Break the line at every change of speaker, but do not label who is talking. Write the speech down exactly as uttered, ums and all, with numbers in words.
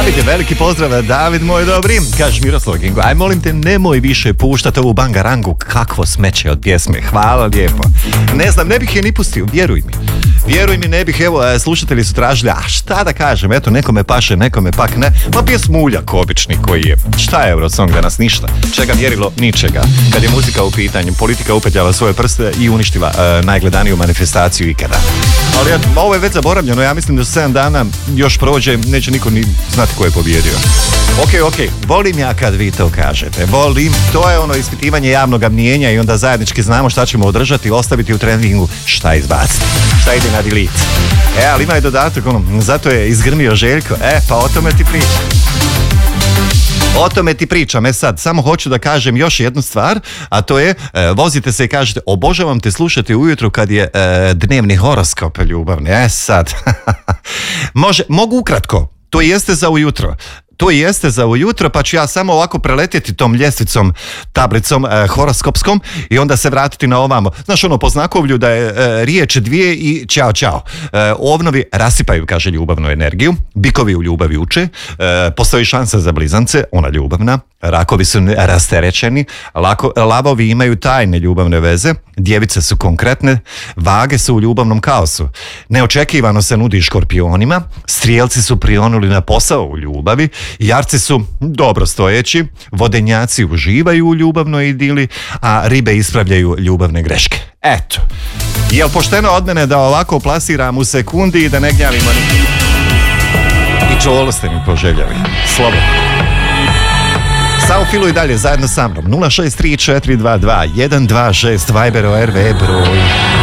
David je veliki pozdrav, David moj dobri. Kaže Miroslav Gingo, aj molim te nemoj više puštati ovu bangarangu, kakvo smeće od pjesme, hvala lijepo. Ne znam, ne bih je ni pustio, vjeruj mi. Vjeruj mi, ne bih, evo, slušatelji su tražili, a šta da kažem, eto, nekome paše, nekome pak ne. Ma pjesmuljak obični koji je, šta je Eurosong danas, ništa. Čega mjerilo? Ničega. Kad je muzika u pitanju, politika upetljala svoje prste i uništila uh, najgledaniju manifestaciju ikada. Ali ja, ovo je već zaboravljeno, ja mislim da sedam dana još prođe, neće niko ni znati ko je pobjedio. Ok, ok, volim ja kad vi to kažete, volim, to je ono ispitivanje javnog mnijenja i onda zajednički znamo šta ćemo održati, ostaviti u trendingu, šta izbaciti, šta ide na delete. E, ali ima je dodatak, ono, zato je izgrmio Željko, e, pa o tome ti pričam. O tome ti pričam, e sad, samo hoću da kažem još jednu stvar, a to je, e, vozite se i kažete, obožavam te slušati ujutro kad je e, dnevni horoskop ljubavni, e sad, Može, mogu ukratko, to jeste za ujutro. To jeste za ujutro, pa ću ja samo ovako preletjeti tom ljestvicom, tablicom e, horoskopskom i onda se vratiti na ovamo. Znaš ono, po znakovlju da je e, riječ dvije i ćao, ćao. E, ovnovi rasipaju, kaže, ljubavnu energiju, bikovi u ljubavi uče, e, postoji šansa za blizance, ona ljubavna, rakovi su rasterećeni, lako, lavovi imaju tajne ljubavne veze, djevice su konkretne, vage su u ljubavnom kaosu. Neočekivano se nudi škorpionima, strijelci su prionuli na posao u ljubavi, jarci su dobro stojeći, vodenjaci uživaju u ljubavnoj idili, a ribe ispravljaju ljubavne greške. Eto, jel pošteno od mene da ovako plasiram u sekundi i da ne gnjavimo nikim? I čolo ste mi poželjeli, slobodno. Samo filu i dalje zajedno sa mnom. nula šest tri četiri dva dva jedan dva šest Viber O R V broj.